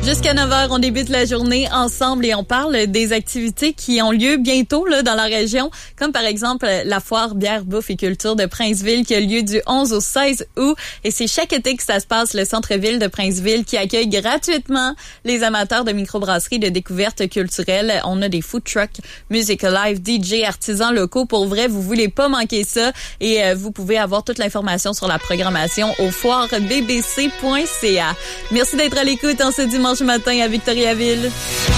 Jusqu'à 9h, on débute la journée ensemble et on parle des activités qui ont lieu bientôt là dans la région, comme par exemple la foire bière, bouffe et culture de Princeville qui a lieu du 11 au 16 août. Et c'est chaque été que ça se passe, le centre-ville de Princeville qui accueille gratuitement les amateurs de microbrasserie de découverte culturelle. On a des food trucks, musique live, DJ, artisans locaux. Pour vrai, vous voulez pas manquer ça. Et vous pouvez avoir toute l'information sur la programmation au foirebbc.ca. Merci d'être à l'écoute en ce dimanche matin à Victoriaville.